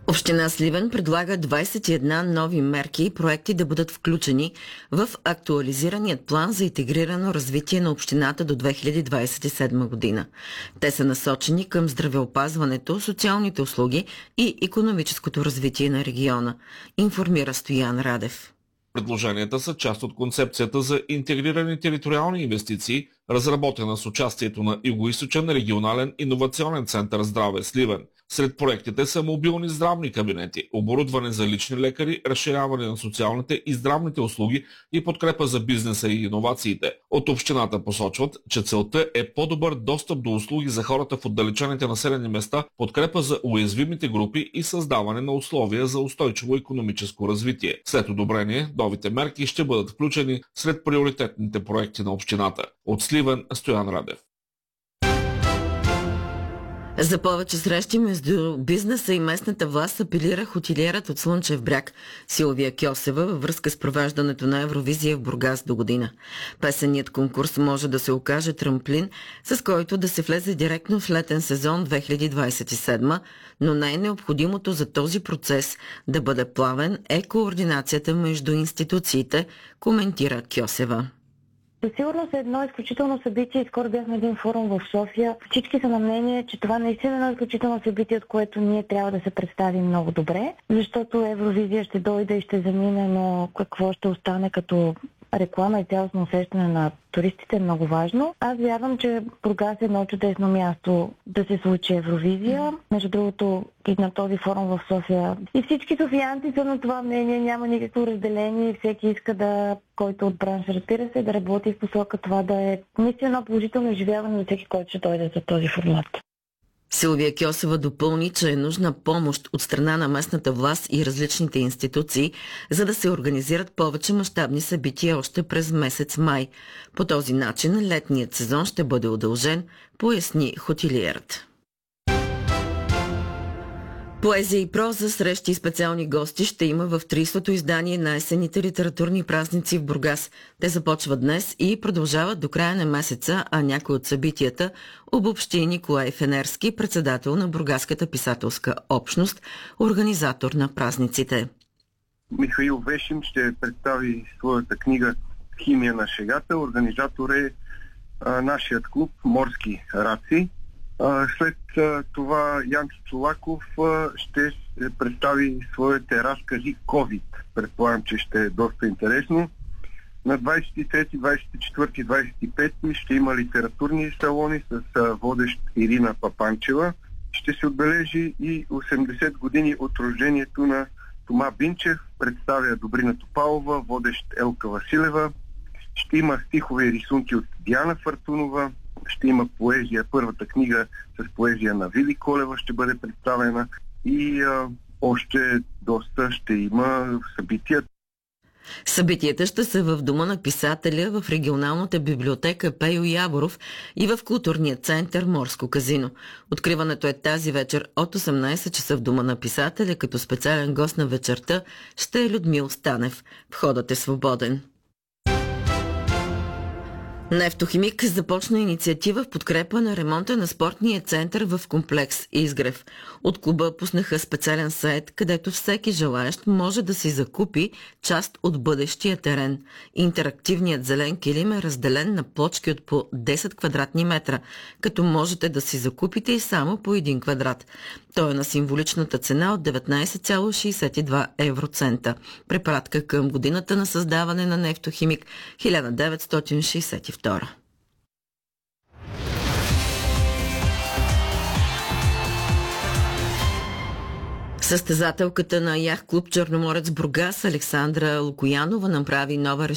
Община Сливен предлага 21 нови мерки и проекти да бъдат включени в актуализираният план за интегрирано развитие на общината до 2027 година. Те са насочени към здравеопазването, социалните услуги и икономическото развитие на региона, информира Стоян Радев. Предложенията са част от концепцията за интегрирани териториални инвестиции, разработена с участието на Югоизточен регионален иновационен център Здраве Сливен. Сред проектите са мобилни здравни кабинети, оборудване за лични лекари, разширяване на социалните и здравните услуги и подкрепа за бизнеса и иновациите. От общината посочват, че целта е по-добър достъп до услуги за хората в отдалечените населени места, подкрепа за уязвимите групи и създаване на условия за устойчиво икономическо развитие. След одобрение, новите мерки ще бъдат включени сред приоритетните проекти на общината. От Сливен, Стоян Радев. За повече срещи между бизнеса и местната власт апелира хотелиерът от Слънчев бряг Силвия Кьосева във връзка с провеждането на Евровизия в Бургас до година. Песенният конкурс може да се окаже трамплин, с който да се влезе директно в летен сезон 2027, но най-необходимото за този процес да бъде плавен е координацията между институциите, коментира Кьосева. Със сигурност е едно изключително събитие и скоро бяхме един форум в София. Всички са на мнение, че това наистина е едно изключително събитие, от което ние трябва да се представим много добре, защото Евровизия ще дойде и ще замине, но какво ще остане като реклама и цялостно усещане на туристите е много важно. Аз вярвам, че Бургас е едно чудесно място да се случи Евровизия. Между другото, и на този форум в София и всички софиянци са на това мнение, няма никакво разделение, всеки иска да, който от бранша, разбира се, да работи в посока това да е наистина положително изживяване за всеки, който ще дойде за този формат. Силвия Кьосева допълни, че е нужна помощ от страна на местната власт и различните институции, за да се организират повече мащабни събития още през месец май. По този начин летният сезон ще бъде удължен, поясни хотелиерът. Поезия и проза, срещи и специални гости ще има в 30-то издание на есенните литературни празници в Бургас. Те започват днес и продължават до края на месеца, а някои от събитията обобщи Николай Фенерски, председател на Бургаската писателска общност, организатор на празниците. Михаил Вешин ще представи своята книга "Химия на шегата". Организатор е нашият клуб "Морски раци". След това Янки Чолаков ще представи своите разкази "COVID". Предполагам, че ще е доста интересно. На 23, 24, 25 ще има литературни салони с водещ Ирина Папанчева. Ще се отбележи и 80 години от рождението на Тома Бинчев. Представя Добрина Топалова, водещ Елка Василева. Ще има стихове и рисунки от Диана Фартунова. Ще има поезия, първата книга с поезия на Вили Колева ще бъде представена и още доста ще има събития. Събитията ще са в Дома на писателя, в регионалната библиотека Пейо Яворов и в културния център Морско казино. Откриването е тази вечер от 18 часа в Дома на писателя, като специален гост на вечерта ще е Людмил Станев. Входът е свободен. Нефтохимик започна инициатива в подкрепа на ремонта на спортния център в комплекс Изгрев. От клуба пуснаха специален сайт, където всеки желаещ може да си закупи част от бъдещия терен. Интерактивният зелен килим е разделен на плочки от по 10 квадратни метра, като можете да си закупите и само по 1 квадрат. Той е на символичната цена от 19,62 евроцента. Препратка към годината на създаване на Нефтохимик 1962. Състезателката на яхт клуб Черноморец Бургас Александра Лукоянова направи нова